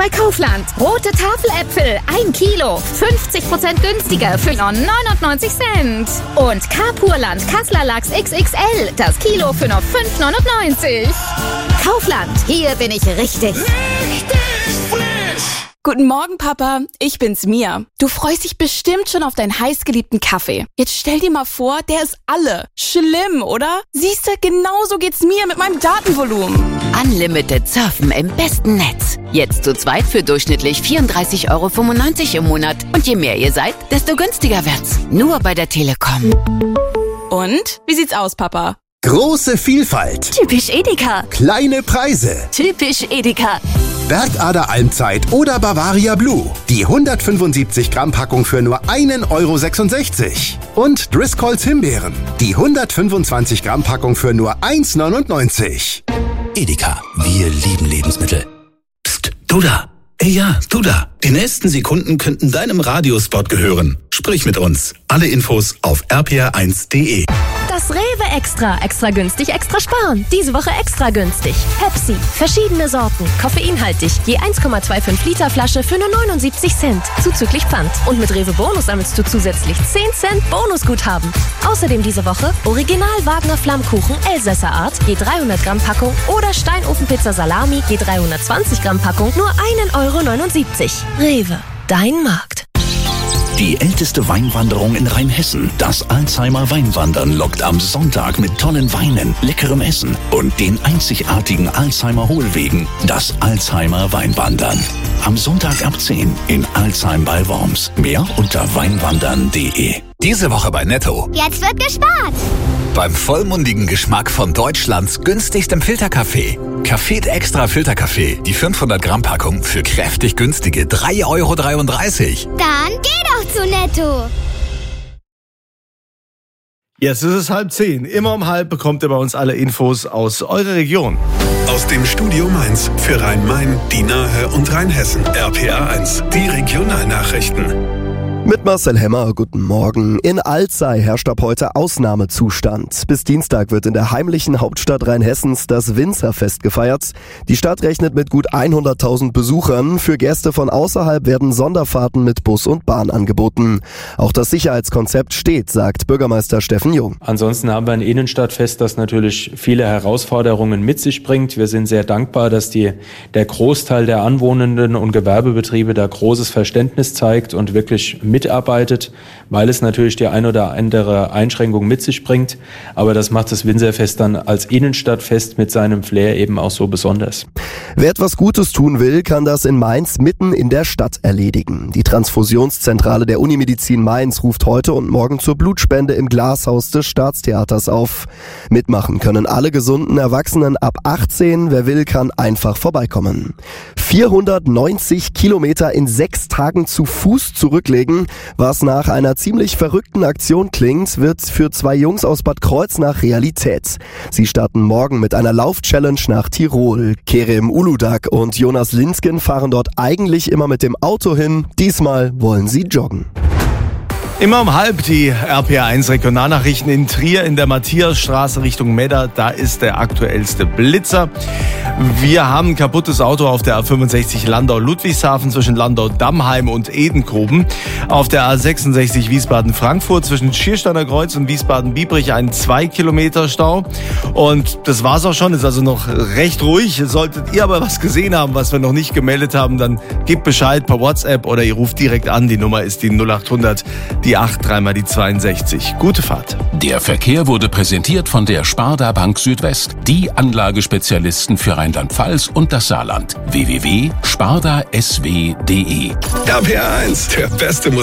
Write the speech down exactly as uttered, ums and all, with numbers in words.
bei Kaufland. Rote Tafeläpfel, ein Kilo, fünfzig Prozent günstiger für nur neunundneunzig Cent. Und Carpurland Kassler Lachs X X L, das Kilo für nur fünf neunundneunzig. Kaufland, hier bin ich richtig. Richtig frisch! Guten Morgen, Papa. Ich bin's, Mia. Du freust dich bestimmt schon auf deinen heißgeliebten Kaffee. Jetzt stell dir mal vor, der ist alle. Schlimm, oder? Siehste, genauso geht's mir mit meinem Datenvolumen. Unlimited Surfen im besten Netz. Jetzt zu zweit für durchschnittlich vierunddreißig Euro fünfundneunzig im Monat. Und je mehr ihr seid, desto günstiger wird's. Nur bei der Telekom. Und? Wie sieht's aus, Papa? Große Vielfalt. Typisch Edeka. Kleine Preise. Typisch Edeka. Bergader Almzeit oder Bavaria Blue. Die hundertfünfundsiebzig Gramm Packung für nur einen Euro sechsundsechzig. Und Driscolls Himbeeren. Die hundertfünfundzwanzig Gramm Packung für nur eins neunundneunzig. Edeka, wir lieben Lebensmittel. Psst, du da. Ey ja, du da. Die nächsten Sekunden könnten deinem Radiospot gehören. Sprich mit uns. Alle Infos auf r p r eins punkt d e. Das Rewe Extra. Extra günstig, extra sparen. Diese Woche extra günstig. Pepsi. Verschiedene Sorten. Koffeinhaltig. Je eins Komma fünfundzwanzig Liter Flasche für nur neunundsiebzig Cent. Zuzüglich Pfand. Und mit Rewe Bonus sammelst du zusätzlich zehn Cent Bonusguthaben. Außerdem diese Woche Original Wagner Flammkuchen Elsässer Art. Je dreihundert Gramm Packung. Oder Steinofenpizza Salami. Je dreihundertzwanzig Gramm Packung. Nur einen Euro neunundsiebzig. Rewe. Dein Markt. Die älteste Weinwanderung in Rheinhessen, das Alzheimer Weinwandern, lockt am Sonntag mit tollen Weinen, leckerem Essen und den einzigartigen Alzheimer Hohlwegen, das Alzheimer Weinwandern. Am Sonntag ab zehn in Alzheim bei Worms. Mehr unter weinwandern punkt de. Diese Woche bei Netto. Jetzt wird gespart. Beim vollmundigen Geschmack von Deutschlands günstigstem Filterkaffee. Café Extra Filterkaffee. Die fünfhundert Gramm Packung für kräftig günstige drei Euro dreiunddreißig. Dann geh doch zu Netto. Jetzt ist es halb zehn. Immer um halb bekommt ihr bei uns alle Infos aus eurer Region. Aus dem Studio Mainz für Rhein-Main, die Nahe und Rheinhessen. R P R eins, die Regionalnachrichten. Mit Marcel Hemmer, guten Morgen. In Alzey herrscht ab heute Ausnahmezustand. Bis Dienstag wird in der heimlichen Hauptstadt Rheinhessens das Winzerfest gefeiert. Die Stadt rechnet mit gut hunderttausend Besuchern. Für Gäste von außerhalb werden Sonderfahrten mit Bus und Bahn angeboten. Auch das Sicherheitskonzept steht, sagt Bürgermeister Steffen Jung. Ansonsten haben wir ein Innenstadtfest, das natürlich viele Herausforderungen mit sich bringt. Wir sind sehr dankbar, dass die, der Großteil der Anwohnenden und Gewerbebetriebe da großes Verständnis zeigt und wirklich mitarbeitet, weil es natürlich die ein oder andere Einschränkung mit sich bringt. Aber das macht das Winzerfest dann als Innenstadtfest mit seinem Flair eben auch so besonders. Wer etwas Gutes tun will, kann das in Mainz mitten in der Stadt erledigen. Die Transfusionszentrale der Unimedizin Mainz ruft heute und morgen zur Blutspende im Glashaus des Staatstheaters auf. Mitmachen können alle gesunden Erwachsenen ab achtzehn. Wer will, kann einfach vorbeikommen. vierhundertneunzig Kilometer in sechs Tagen zu Fuß zurücklegen. Was nach einer ziemlich verrückten Aktion klingt, wird für zwei Jungs aus Bad Kreuznach Realität. Sie starten morgen mit einer Lauf-Challenge nach Tirol. Kerem Uludag und Jonas Linsken fahren dort eigentlich immer mit dem Auto hin. Diesmal wollen sie joggen. Immer um halb die R P R eins Regionalnachrichten in Trier in der Matthiasstraße Richtung Medda. Da ist der aktuellste Blitzer. Wir haben ein kaputtes Auto auf der A fünfundsechzig Landau-Ludwigshafen zwischen Landau-Dammheim und Edenkoben. Auf der A sechsundsechzig Wiesbaden-Frankfurt zwischen Schiersteiner Kreuz und Wiesbaden-Biebrich ein zwei Kilometer Stau. Und das war's auch schon. Ist also noch recht ruhig. Solltet ihr aber was gesehen haben, was wir noch nicht gemeldet haben, dann gebt Bescheid per WhatsApp oder ihr ruft direkt an. Die Nummer ist die null acht hundert, die acht, dreimal die zweiundsechzig. Gute Fahrt. Der Verkehr wurde präsentiert von der Sparda Bank Südwest. Die Anlagespezialisten für Rheinland-Pfalz und das Saarland. w w w punkt sparda s w punkt d e. R P R eins, der beste Musik.